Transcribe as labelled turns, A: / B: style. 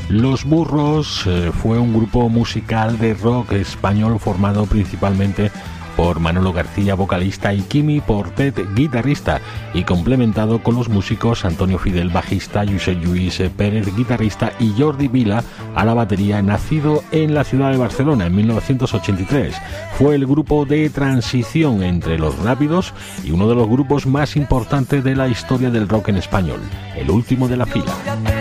A: Los Burros fue un grupo musical de rock español formado principalmente por Manolo García, vocalista, y Quimi Portet, guitarrista, y complementado con los músicos Antonio Fidel, bajista, Josep Lluís Pérez, guitarrista, y Jordi Vila a la batería, nacido en la ciudad de Barcelona en 1983. Fue el grupo de transición entre los Rápidos y uno de los grupos más importantes de la historia del rock en español, el último de la fila.